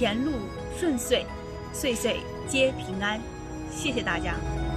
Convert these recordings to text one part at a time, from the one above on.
前路顺遂，岁岁皆平安。谢谢大家。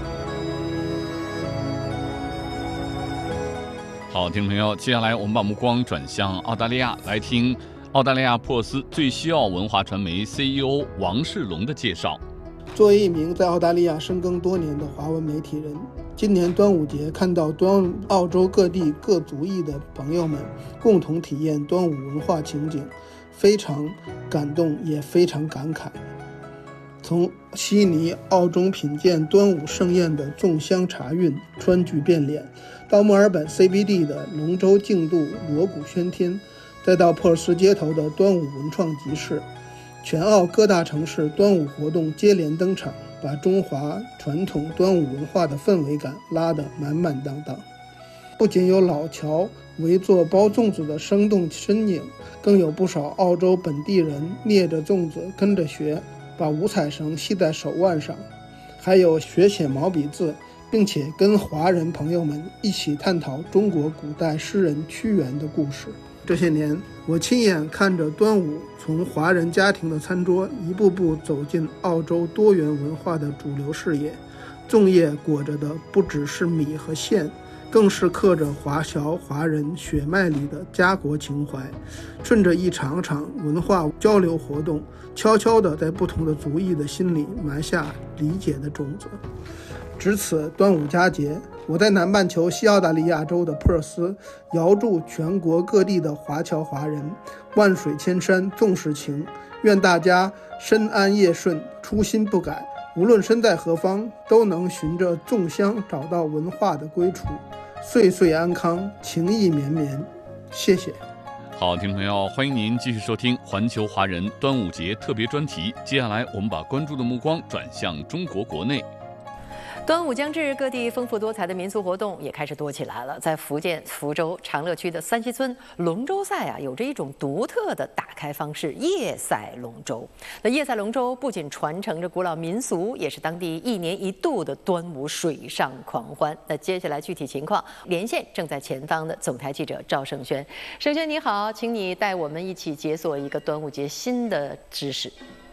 好，听众朋友，接下来我们把目光转向澳大利亚，来听澳大利亚珀斯最需要文化传媒 CEO 王世龙的介绍。 作为一名在澳大利亚深耕多年的华文媒体人，今年端午节看到澳洲各地各族裔的朋友们共同体验端午文化情景，非常感动，也非常感慨。从悉尼、澳中品鉴端午盛宴的粽香茶韵、川剧变脸，到墨尔本 CBD 的龙舟竞渡、锣鼓喧天，再到珀斯街头的端午文创集市，全澳各大城市端午活动接连登场，把中华传统端午文化的氛围感拉得满满当当。不仅有老侨围坐包粽子的生动身影，更有不少澳洲本地人捏着粽子跟着学，把五彩绳系在手腕上，还有学写毛笔字，并且跟华人朋友们一起探讨中国古代诗人屈原的故事。这些年，我亲眼看着端午从华人家庭的餐桌一步步走进澳洲多元文化的主流视野。粽叶裹着的不只是米和馅，更是刻着华侨华人血脉里的家国情怀。顺着一场场文化交流活动，悄悄地在不同的族裔的心里埋下理解的种子。值此端午佳节，我在南半球西澳大利亚州的珀斯遥祝全国各地的华侨华人万水千山粽时情，愿大家身安业顺，初心不改，无论身在何方，都能循着粽香找到文化的归处，岁岁安康，情意绵绵。谢谢。 好，听众朋友，欢迎您继续收听环球华人端午节特别专题。接下来我们把关注的目光转向中国国内。 端午将至，各地丰富多彩的民俗活动也开始多起来了。在福建福州长乐区的三溪村龙舟赛啊，有着一种独特的打开方式——夜赛龙舟。那夜赛龙舟不仅传承着古老民俗，也是当地一年一度的端午水上狂欢。那接下来具体情况，连线正在前方的总台记者赵胜轩。胜轩你好，请你带我们一起解锁一个端午节新的知识。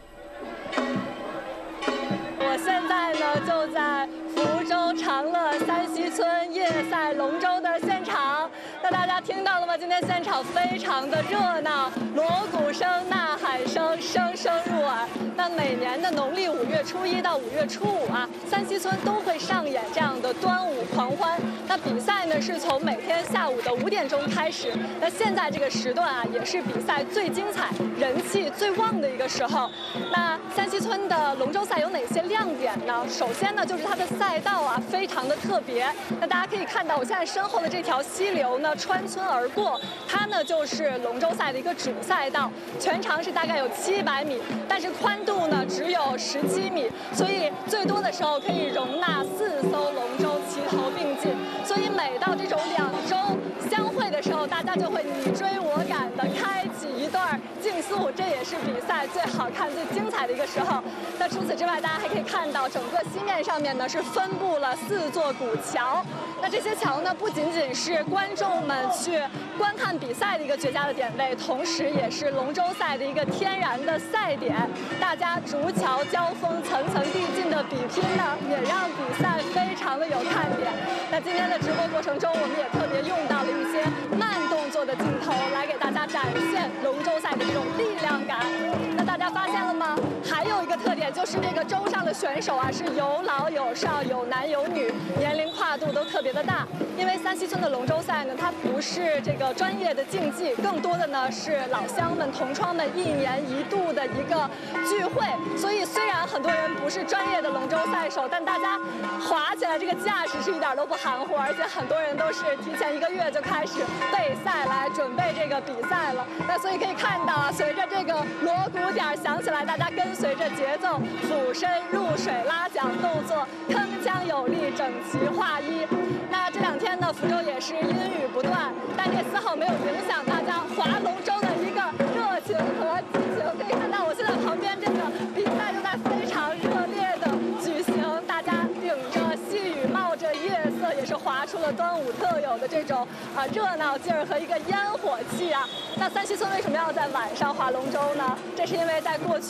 我现在呢就在福州长乐三溪村夜赛龙舟的现场。那大家听到了吗？今天现场非常的热闹，锣鼓声、呐喊声声声入耳。那每年的农历5月初1到5月初5啊，三溪村都会上演这样的端午狂欢。那比赛呢是从每天下午的5点钟开始。那现在这个时段啊，也是比赛最精彩、人气最旺的一个时候。那三溪村的龙舟赛有哪些亮点呢？首先呢，就是它的赛道啊非常的特别。那大家可以看到，我现在身后的这条溪流呢穿村而过，它呢就是龙舟赛的一个主赛道，全长是大概有700米，但是宽度呢只有17米，所以最多的时候可以容纳4艘龙舟齐头并进。所以每到这种2舟相会的时候，大家就会你追我赶的开启一段竞速，这也是比赛最好看、最精彩的一个时候。那除此之外，大家还可以看到整个溪面上面呢是分布了4座古桥。那这些桥呢，不仅仅是观众们去观看比赛的一个绝佳的点位，同时也是龙舟赛的一个天然的赛点。大家逐桥交锋、层层递进的比拼呢，也让比赛非常的有看点。那今天的直播过程中，我们也特别用到了一些慢动作的镜头，来给大家展现龙舟赛的这种力量感。那大家发现了吗？还有一个特点就是这个舟上的选手啊，是有老有少，有男有女，年龄跨度都特别的大。因为三溪村的龙舟赛呢，它不是这个专业的竞技，更多的呢是老乡们、同窗们1年1度的一个聚会。所以虽然很多人不是专业的龙舟赛手，但大家划起来这个架势是一点都不含糊，而且很多人都是提前1个月就开始备赛来准备这个比赛了。那所以可以看到啊，随着这个锣鼓点响起来，大家跟随着节奏俯身入水拉桨动作，铿锵有力，整齐划一。那这2天呢，福州也是阴雨不断，但这丝毫没有影响大家划龙舟的一个热情和激情。可以看到我现在旁边这个比赛正在非常热烈的举行，大家顶着细雨，冒着夜色，也是划出了端午特有的这种热闹劲儿和一个烟火气啊。那三溪村为什么要在晚上划龙舟呢？这是因为在过去